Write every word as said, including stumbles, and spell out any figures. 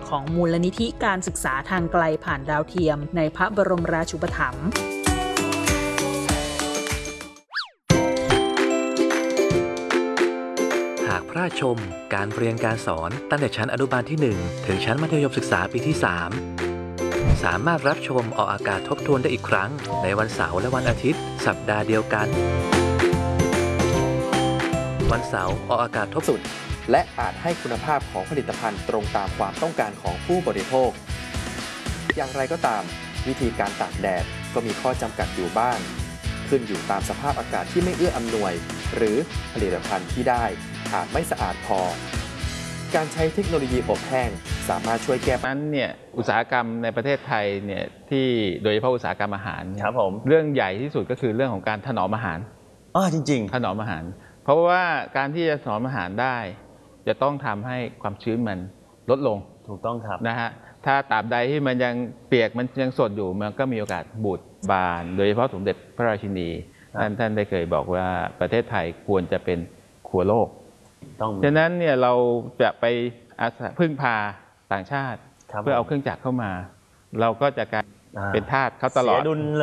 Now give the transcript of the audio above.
ของมูลนิธิการศึกษาทางไกลผ่านดาวเทียมในพระบรมราชูปถัมภ์หากพระราชชมการเรียนการสอนตั้งแต่ชั้นอนุบาลที่หนึ่งถึงชั้นมัธยมศึกษาปีที่สามสามารถรับชมออกอากาศทบทวนได้อีกครั้งในวันเสาร์และวันอาทิตย์สัปดาห์เดียวกันวันเสาร์ออกอากาศทบสุดและอาจให้คุณภาพของผลิตภัณฑ์ตรงตามความต้องการของผู้บริโภคอย่างไรก็ตามวิธีการตากแดดก็มีข้อจำกัดอยู่บ้างขึ้นอยู่ตามสภาพอากาศที่ไม่เอื้ออำนวยหรือผลิตภัณฑ์ที่ได้อาจไม่สะอาดพอการใช้เทคโนโลยีอบแห้งสามารถช่วยแก้ปัญหานั้นเนี่ยอุตสาหกรรมในประเทศไทยเนี่ยที่โดยเฉพาะอุตสาหกรรมอาหารครับผมเรื่องใหญ่ที่สุดก็คือเรื่องของการถนอมอาหารอ๋อจริงๆถนอมอาหารเพราะว่าการที่จะถนอมอาหารได้จะต้องทำให้ความชื้นมันลดลงถูกต้องครับนะฮะถ้าตราบใดที่มันยังเปียกมันยังสดอยู่มันก็มีโอกาสบูดบานโดยเฉพาะสมเด็จพระราชินีท่านท่านได้เคยบอกว่าประเทศไทยควรจะเป็นครัวโลกฉะนั้นเนี่ยเราจะไปอาศัยพึ่งพาต่างชาติเพื่อเอาเครื่องจักรเข้ามาเราก็จะกลายเป็นทาสเขาตลอด